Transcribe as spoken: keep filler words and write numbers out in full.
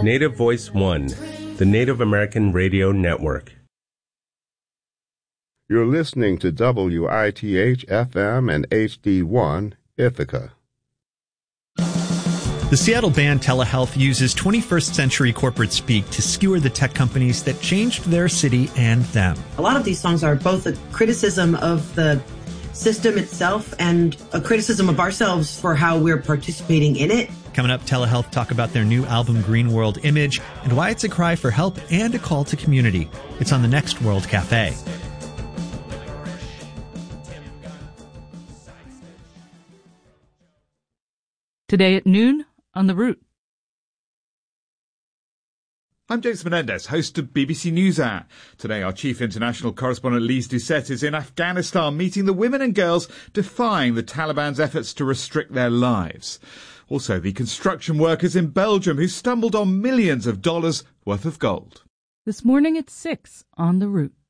Native Voice One, the Native American Radio Network. You're listening to W I T H F M and H D one, Ithaca. The Seattle band Telehealth uses twenty-first century corporate speak to skewer the tech companies that changed their city and them. A lot of these songs are both a criticism of the system itself and a criticism of ourselves for how we're participating in it. Coming up, Telehealth talk about their new album Green World Image and why it's a cry for help and a call to community. It's on the next World Cafe. Today at noon on The Root. I'm James Menendez, host of B B C NewsHour. Today our chief international correspondent Lise Doucette is in Afghanistan meeting the women and girls defying the Taliban's efforts to restrict their lives. Also the construction workers in Belgium who stumbled on millions of dollars worth of gold. This morning at six on The Root.